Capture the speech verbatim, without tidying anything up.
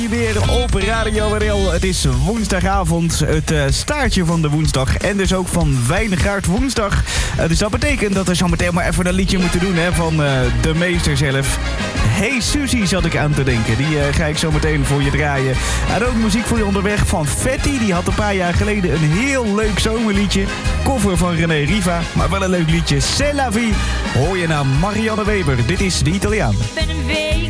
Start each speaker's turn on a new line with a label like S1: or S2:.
S1: Weer op Radio R L. Het is woensdagavond, het uh, staartje van de woensdag en dus ook van Wijngaard woensdag. Uh, dus dat betekent dat we zo meteen maar even een liedje moeten doen hè, van uh, de meester zelf. Hey Suzy zat ik aan te denken, die uh, ga ik zo meteen voor je draaien. En ook muziek voor je onderweg van Fatty, die had een paar jaar geleden een heel leuk zomerliedje. Cover van René Riva, maar wel een leuk liedje. C'est la vie, hoor je naar Marianne Weber. Dit is de Italiaan.
S2: Ben een week